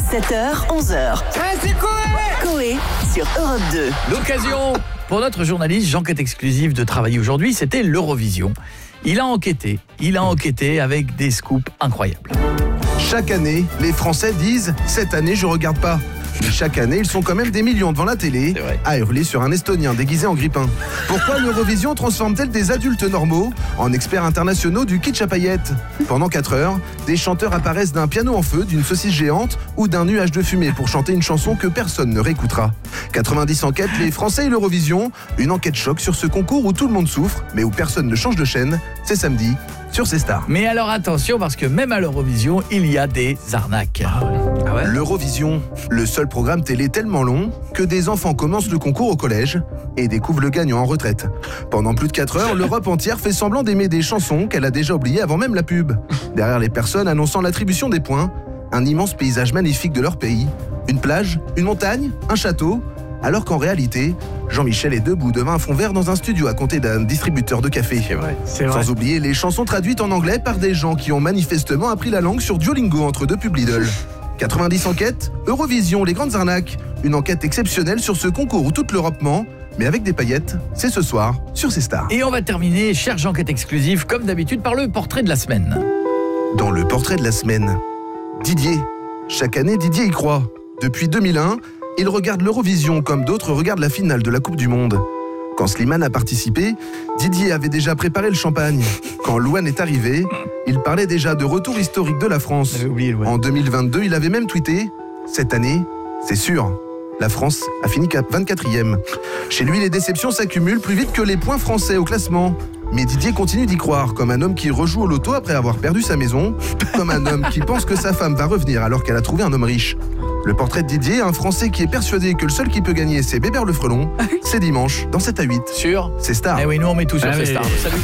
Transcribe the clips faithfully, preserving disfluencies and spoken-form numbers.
sept heures, onze heures. Ouais, c'est Coé Coé sur Europe deux. L'occasion pour notre journaliste Jean-Quête Exclusive de travailler aujourd'hui, c'était l'Eurovision. Il a enquêté, il a enquêté avec des scoops incroyables. Chaque année, les Français disent « Cette année, je regarde pas ». Mais chaque année, ils sont quand même des millions devant la télé à hurler sur un Estonien déguisé en grippin. Pourquoi l'Eurovision transforme-t-elle des adultes normaux en experts internationaux du kitsch à paillettes ? Pendant quatre heures, des chanteurs apparaissent d'un piano en feu, d'une saucisse géante ou d'un nuage de fumée pour chanter une chanson que personne ne réécoutera. quatre-vingt-dix enquêtes, les Français et l'Eurovision, une enquête choc sur ce concours où tout le monde souffre, mais où personne ne change de chaîne. C'est samedi sur C Star. Mais alors attention, parce que même à l'Eurovision, il y a des arnaques. Ah ouais. Ah ouais L'Eurovision, le seul programme télé tellement long que des enfants commencent le concours au collège et découvrent le gagnant en retraite. Pendant plus de quatre heures, l'Europe entière fait semblant d'aimer des chansons qu'elle a déjà oubliées avant même la pub. Derrière les personnes annonçant l'attribution des points, un immense paysage magnifique de leur pays. Une plage, une montagne, un château. Alors qu'en réalité, Jean-Michel est debout devant un fond vert dans un studio à côté d'un distributeur de café. C'est vrai, c'est Sans vrai. oublier les chansons traduites en anglais par des gens qui ont manifestement appris la langue sur Duolingo entre deux pubs Lidl. quatre-vingt-dix enquêtes, Eurovision, les grandes arnaques. Une enquête exceptionnelle sur ce concours où toute l'Europe ment, mais avec des paillettes, c'est ce soir sur C Star. Et on va terminer, chère Jean-Quête Exclusive, comme d'habitude, par le portrait de la semaine. Dans le portrait de la semaine, Didier. Chaque année, Didier y croit. Depuis deux mille un, il regarde l'Eurovision comme d'autres regardent la finale de la Coupe du Monde. Quand Slimane a participé, Didier avait déjà préparé le champagne. Quand Louane est arrivé, il parlait déjà de retour historique de la France. oublié, Louane. En deux mille vingt-deux, il avait même tweeté « Cette année, c'est sûr, la France a fini vingt-quatrième. » Chez lui, les déceptions s'accumulent plus vite que les points français au classement. Mais Didier continue d'y croire, comme un homme qui rejoue au loto après avoir perdu sa maison, comme un homme qui pense que sa femme va revenir alors qu'elle a trouvé un homme riche. Le portrait de Didier, un Français qui est persuadé que le seul qui peut gagner, c'est Bébert le Frelon. C'est dimanche, dans sept à huit. Sûr ? C'est Star. Eh oui, nous on met tout sur Ah C oui. Star. Salut.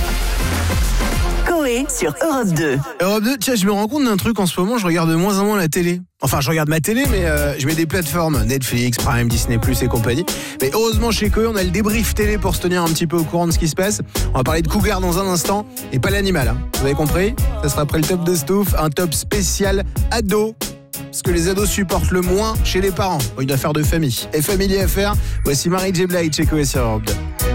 Coé sur Europe deux. Europe deux, tiens, je me rends compte d'un truc en ce moment, je regarde de moins en moins la télé. Enfin, je regarde ma télé, mais euh, je mets des plateformes, Netflix, Prime, Disney plus, et compagnie. Mais heureusement, chez Coé, on a le débrief télé pour se tenir un petit peu au courant de ce qui se passe. On va parler de cougar dans un instant, et pas l'animal. Hein. Vous avez compris ? Ça sera après le top de Stouff, un top spécial ado. Ce que les ados supportent le moins chez les parents. Une affaire de famille. Et Family Affaires, voici Marie J. Blige chez Coé sur Europe deux.